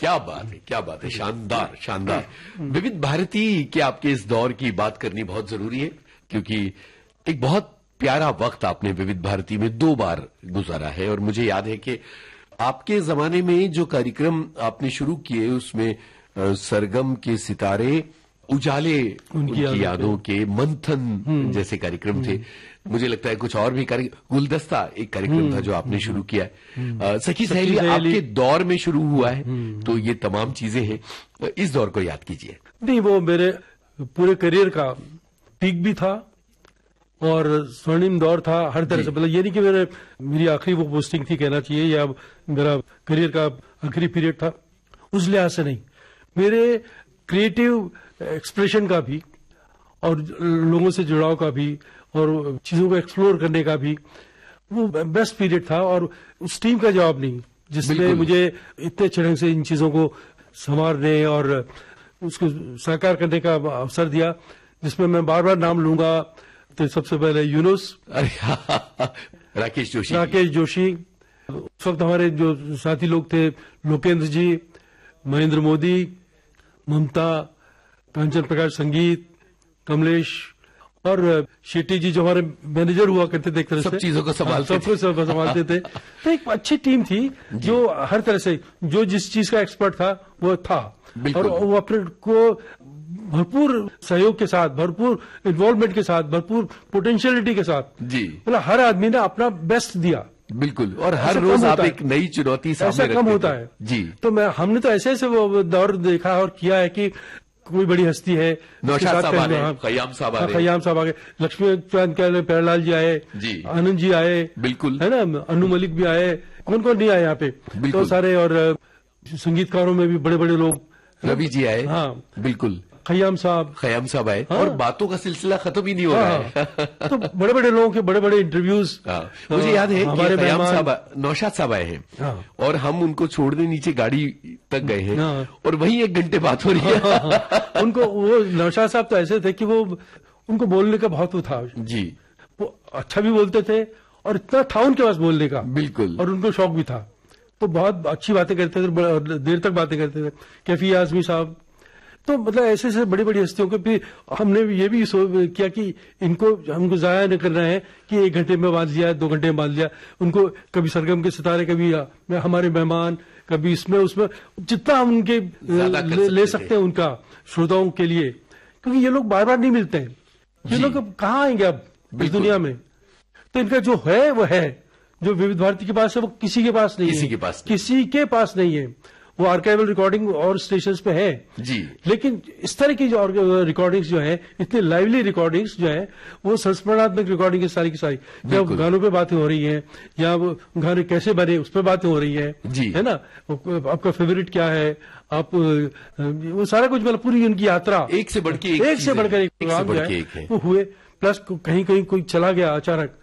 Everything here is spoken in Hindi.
क्या बात है, क्या बात है, शानदार शानदार। विविध भारती के आपके इस दौर की बात करनी बहुत जरूरी है, क्योंकि एक बहुत प्यारा वक्त आपने विविध भारती में 2 बार गुजारा है। और मुझे याद है कि आपके जमाने में जो कार्यक्रम आपने शुरू किए उसमें सरगम के सितारे, उजाले उनकी यादों के, मंथन जैसे कार्यक्रम थे। मुझे लगता है कुछ और भी गुलदस्ता एक कार्यक्रम था जो आपने शुरू किया है। सखी सहेली आपके दौर में शुरू हुआ है, तो ये तमाम चीजें हैं। इस दौर को याद कीजिए। नहीं, वो मेरे पूरे करियर का पीक भी था और स्वर्णिम दौर था हर तरह से। मतलब ये नहीं कि मेरी आखिरी वो पोस्टिंग थी कहना चाहिए, या मेरा करियर का आखिरी पीरियड था, उस लिहाज से नहीं। मेरे क्रिएटिव एक्सप्रेशन का भी और लोगों से जुड़ाव का भी और चीजों को एक्सप्लोर करने का भी वो बेस्ट पीरियड था। और उस टीम का जवाब नहीं जिसने मुझे इतने अच्छे ढंग से इन चीजों को संवारने और उसको साकार करने का अवसर दिया, जिसमें मैं बार बार नाम लूंगा। तो सबसे पहले यूनुस, राकेश जोशी। उस वक्त हमारे जो साथी लोग थे, लोकेंद्र जी, महेंद्र मोदी, ममता, कांचन प्रकाश संगीत, कमलेश और शेट्टी जी जो हमारे मैनेजर हुआ करते थे, एक तरह से सब चीजों को संभालते थे। तो एक अच्छी टीम थी जो हर तरह से जो जिस चीज का एक्सपर्ट था वो था, और वो अपने को भरपूर सहयोग के साथ, भरपूर इन्वॉल्वमेंट के साथ, भरपूर पोटेंशियलिटी के साथ जी, मतलब हर आदमी ने अपना बेस्ट दिया। बिल्कुल, और हर रोज आप एक नई चुनौती सामने रखते थे। ऐसा कम होता है जी। तो हमने तो ऐसे ऐसे वो दौर देखा और किया है कि कोई बड़ी हस्ती है, नौशाद साहब आए, खयाम साहब आ गए, लक्ष्मीकांत प्यारेलाल जी आए, आनंद जी आए, बिल्कुल है ना, अनु मलिक भी आए, कौन कौन नहीं आए यहाँ पे, तो सारे। और संगीतकारों में भी बड़े बड़े लोग, रवि जी आए, हाँ बिल्कुल, खयाम साहब आए, और बातों का सिलसिला खत्म ही नहीं हो रहा है। तो बड़े बड़े लोगों के बड़े बड़े इंटरव्यूज। मुझे याद है कि खयाम साहब, नौशाद साहब आए हैं, और हम उनको छोड़ने नीचे गाड़ी तक गए हैं, और वहीं 1 घंटे बात हो रही है। उनको वो नौशाद साहब तो ऐसे थे कि वो उनको बोलने का बहुत वो था जी, वो अच्छा भी बोलते थे और इतना था उनके पास बोलने का, बिल्कुल, और उनको शौक भी था, तो बहुत अच्छी बातें करते थे, देर तक बातें करते थे। कैफी आजमी साहब, तो मतलब ऐसे ऐसे बड़ी बड़ी हस्तियों को भी हमने ये भी किया कि हमको जाया न करना है कि 1 घंटे में बांध लिया, 2 घंटे में बांध लिया। उनको कभी सरगम के सितारे, कभी हमारे मेहमान, कभी इसमें उसमें, जितना हम उनके ले सकते हैं उनका श्रोताओं के लिए, क्योंकि ये लोग बार बार नहीं मिलते हैं। ये लोग अब कहाँ आएंगे अब इस दुनिया में। तो इनका जो है वो है, जो विविध भारती के पास है वो किसी के पास नहीं है, किसी के पास नहीं है। वो आर्काइवल रिकॉर्डिंग और स्टेशंस पे है जी, लेकिन इस तरह की जो रिकॉर्डिंग्स जो है, इतनी लाइवली रिकॉर्डिंग्स जो है, वो संस्मरणात्मक रिकॉर्डिंग की सारी जब गानों पे बातें हो रही हैं, या वो गाने कैसे बने उस पर बातें हो रही है जी, है ना, आपका फेवरेट क्या है, आप वो सारा कुछ, मतलब पूरी उनकी यात्रा एक से बढ़कर एक प्रोग्राम जो है वो हुए। प्लस कहीं कोई चला गया अचानक,